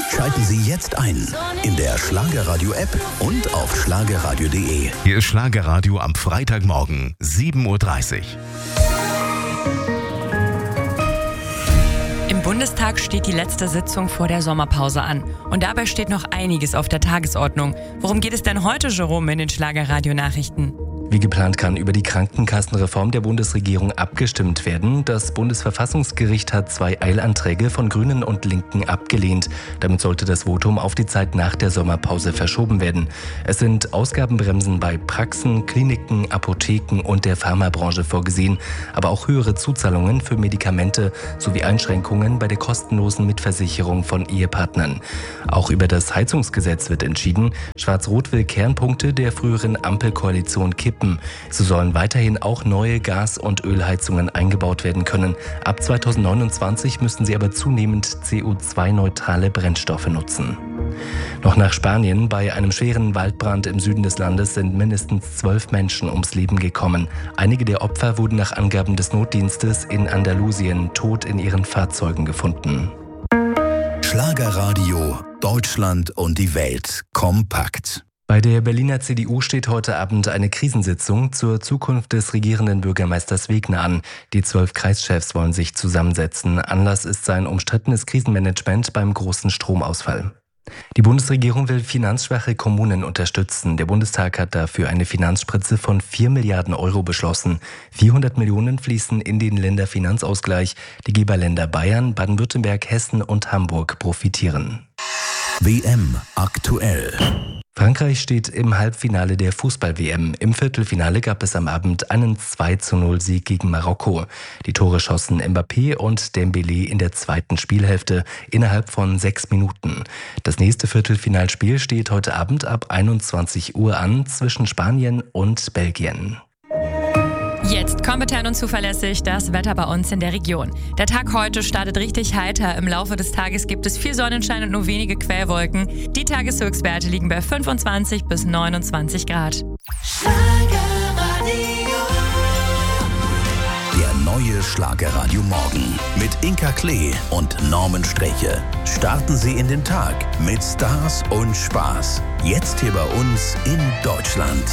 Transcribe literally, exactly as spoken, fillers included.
Schalten Sie jetzt ein in der Schlagerradio-App und auf schlagerradio punkt de. Hier ist Schlagerradio am Freitagmorgen, sieben Uhr dreißig. Im Bundestag steht die letzte Sitzung vor der Sommerpause an. Und dabei steht noch einiges auf der Tagesordnung. Worum geht es denn heute, Jerome, in den Schlagerradio-Nachrichten? Wie geplant kann über die Krankenkassenreform der Bundesregierung abgestimmt werden. Das Bundesverfassungsgericht hat zwei Eilanträge von Grünen und Linken abgelehnt. Damit sollte das Votum auf die Zeit nach der Sommerpause verschoben werden. Es sind Ausgabenbremsen bei Praxen, Kliniken, Apotheken und der Pharmabranche vorgesehen, aber auch höhere Zuzahlungen für Medikamente sowie Einschränkungen bei der kostenlosen Mitversicherung von Ehepartnern. Auch über das Heizungsgesetz wird entschieden. Schwarz-Rot will Kernpunkte der früheren Ampelkoalition kippen. So sollen weiterhin auch neue Gas- und Ölheizungen eingebaut werden können. Ab zweitausendneunundzwanzig müssten sie aber zunehmend C O zwei neutrale Brennstoffe nutzen. Noch nach Spanien. Bei einem schweren Waldbrand im Süden des Landes sind mindestens zwölf Menschen ums Leben gekommen. Einige der Opfer wurden nach Angaben des Notdienstes in Andalusien tot in ihren Fahrzeugen gefunden. Schlagerradio, Deutschland und die Welt kompakt. Bei der Berliner C D U steht heute Abend eine Krisensitzung zur Zukunft des regierenden Bürgermeisters Wegner an. Die zwölf Kreischefs wollen sich zusammensetzen. Anlass ist sein umstrittenes Krisenmanagement beim großen Stromausfall. Die Bundesregierung will finanzschwache Kommunen unterstützen. Der Bundestag hat dafür eine Finanzspritze von vier Milliarden Euro beschlossen. vierhundert Millionen fließen in den Länderfinanzausgleich. Die Geberländer Bayern, Baden-Württemberg, Hessen und Hamburg profitieren. W M aktuell. Frankreich steht im Halbfinale der Fußball-W M. Im Viertelfinale gab es am Abend einen zwei zu null Sieg gegen Marokko. Die Tore schossen Mbappé und Dembélé in der zweiten Spielhälfte innerhalb von sechs Minuten. Das nächste Viertelfinalspiel steht heute Abend ab einundzwanzig Uhr an zwischen Spanien und Belgien. Jetzt kompetent und zuverlässig das Wetter bei uns in der Region. Der Tag heute startet richtig heiter. Im Laufe des Tages gibt es viel Sonnenschein und nur wenige Quellwolken. Die Tageshöchstwerte liegen bei fünfundzwanzig bis neunundzwanzig Grad. Der neue Schlagerradio Morgen mit Inka Klee und Norman Streche. Starten Sie in den Tag mit Stars und Spaß. Jetzt hier bei uns in Deutschland.